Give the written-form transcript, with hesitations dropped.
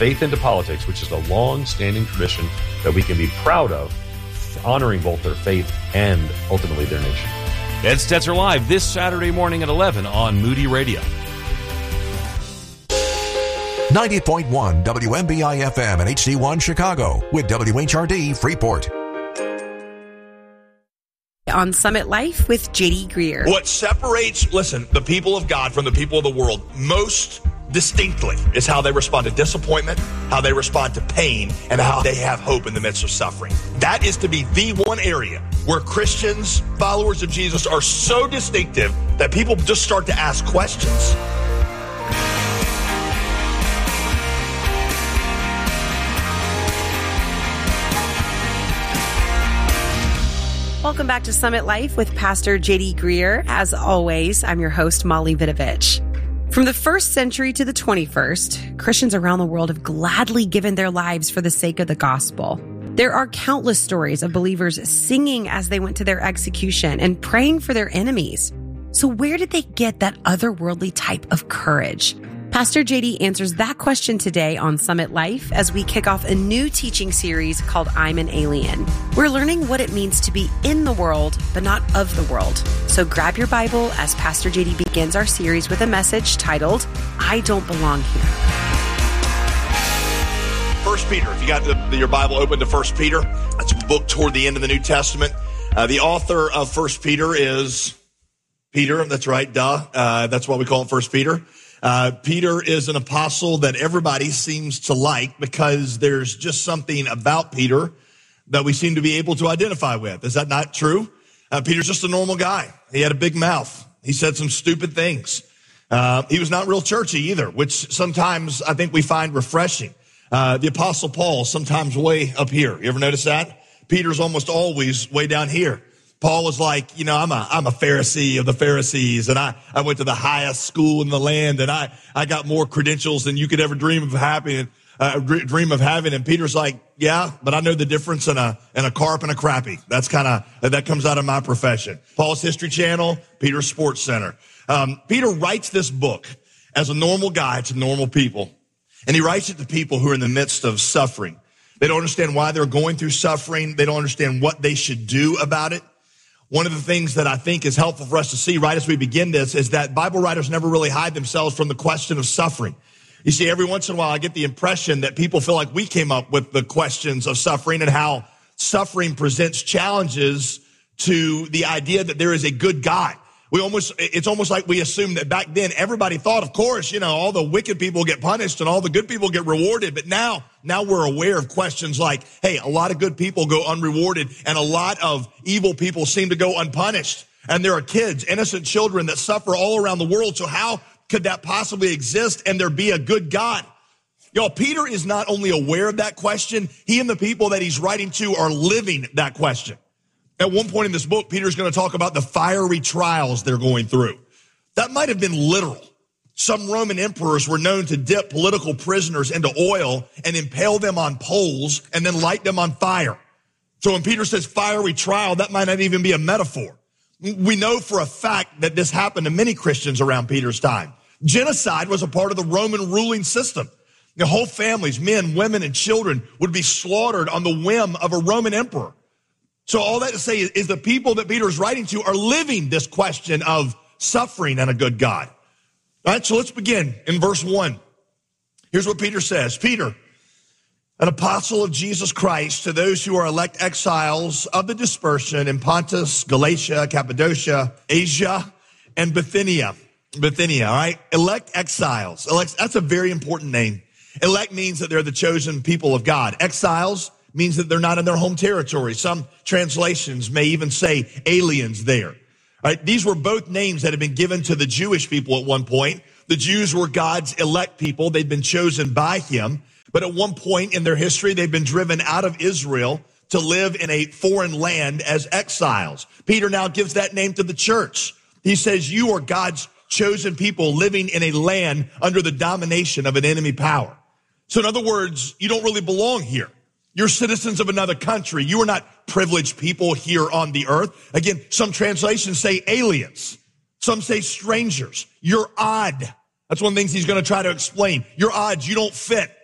faith into politics, which is a long-standing tradition that we can be proud of, honoring both their faith and ultimately their nation. Ed Stetzer Live this Saturday morning at 11 on Moody Radio. 90.1 WMBI FM and HD1 Chicago with WHRD Freeport. On Summit Life with J.D. Greer. What separates, the people of God from the people of the world most distinctly is how they respond to disappointment, how they respond to pain, and how they have hope in the midst of suffering. That is to be the one area where Christians, followers of Jesus, are so distinctive that people just start to ask questions. Welcome back to Summit Life with Pastor J.D. Greer. As always, I'm your host, Molly Vidovich. From the 1st century to the 21st, Christians around the world have gladly given their lives for the sake of the gospel. There are countless stories of believers singing as they went to their execution and praying for their enemies. So where did they get that otherworldly type of courage? Pastor JD answers that question today on Summit Life as we kick off a new teaching series called I'm an Alien. We're learning what it means to be in the world, but not of the world. So grab your Bible as Pastor JD begins our series with a message titled, I Don't Belong Here. 1 Peter, if you got your Bible open to 1 Peter, that's a book toward the end of the New Testament. The author of 1 Peter is Peter, that's right, that's why we call him 1 Peter. Peter is an apostle that everybody seems to like because there's just something about Peter that we seem to be able to identify with. Is that not true? Peter's just a normal guy. He had a big mouth. He said some stupid things. He was not real churchy either, which sometimes I think we find refreshing. The apostle Paul, sometimes way up here. You ever notice that? Peter's almost always way down here. Paul was like, I'm a Pharisee of the Pharisees, and I went to the highest school in the land, and I got more credentials than you could ever dream of having. And Peter's like, yeah, but I know the difference in a carp and a crappie. That comes out of my profession. Paul's History Channel, Peter's Sports Center. Peter writes this book as a normal guy to normal people, and he writes it to people who are in the midst of suffering. They don't understand why they're going through suffering. They don't understand what they should do about it. One of the things that I think is helpful for us to see right as we begin this is that Bible writers never really hide themselves from the question of suffering. You see, every once in a while I get the impression that people feel like we came up with the questions of suffering and how suffering presents challenges to the idea that there is a good God. It's almost like we assume that back then everybody thought, of course, all the wicked people get punished and all the good people get rewarded. But now we're aware of questions like, hey, a lot of good people go unrewarded and a lot of evil people seem to go unpunished. And there are kids, innocent children that suffer all around the world. So how could that possibly exist and there be a good God? Y'all, Peter is not only aware of that question, he and the people that he's writing to are living that question. At one point in this book, Peter's going to talk about the fiery trials they're going through. That might have been literal. Some Roman emperors were known to dip political prisoners into oil and impale them on poles and then light them on fire. So when Peter says fiery trial, that might not even be a metaphor. We know for a fact that this happened to many Christians around Peter's time. Genocide was a part of the Roman ruling system. The whole families, men, women, and children would be slaughtered on the whim of a Roman emperor. So all that to say is the people that Peter is writing to are living this question of suffering and a good God. All right, so let's begin in verse 1. Here's what Peter says. Peter, an apostle of Jesus Christ, to those who are elect exiles of the dispersion in Pontus, Galatia, Cappadocia, Asia, and Bithynia. Bithynia, all right? Elect exiles. That's a very important name. Elect means that they're the chosen people of God. Exiles means that they're not in their home territory. Some translations may even say aliens there. All right, these were both names that had been given to the Jewish people at one point. The Jews were God's elect people. They'd been chosen by him. But at one point in their history, they'd been driven out of Israel to live in a foreign land as exiles. Peter now gives that name to the church. He says, you are God's chosen people living in a land under the domination of an enemy power. So in other words, you don't really belong here. You're citizens of another country. You are not privileged people here on the earth. Again, some translations say aliens. Some say strangers. You're odd. That's one of the things he's going to try to explain. You're odd. You don't fit.